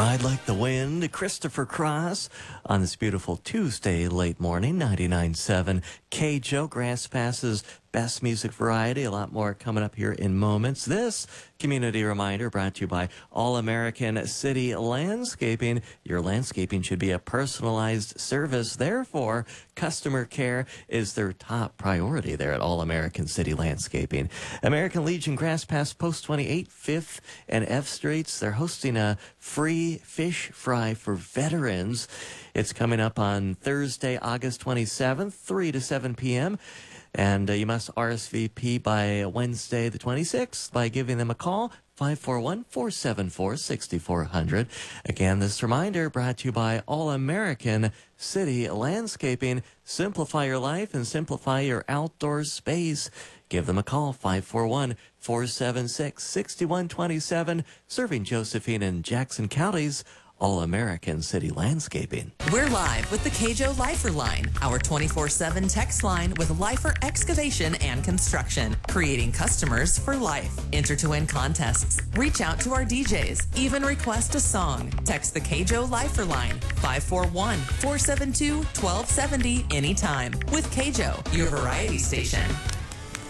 Ride Like the Wind, Christopher Cross, on this beautiful Tuesday late morning, 99.7 KJO, Grass Pass's best music variety. A lot more coming up here in moments. This community reminder brought to you by All-American City Landscaping. Your landscaping should be a personalized service. Therefore, customer care is their top priority there at All-American City Landscaping. American Legion Grass Pass Post 28, 5th and F Streets. They're hosting a free fish fry for veterans. It's coming up on Thursday, August 27th, 3 to 7 p.m., and you must RSVP by Wednesday the 26th by giving them a call, 541-474-6400. Again, this reminder brought to you by All-American City Landscaping. Simplify your life and simplify your outdoor space. Give them a call, 541-476-6127, serving Josephine and Jackson counties. All-American City Landscaping. We're live with the KJO Lifer Line, our 24/7 text line with Lifer Excavation and Construction, creating customers for life. Enter to win contests, reach out to our DJs, even request a song. Text the KJO Lifer Line, 541-472-1270 anytime. With KJO, your variety station.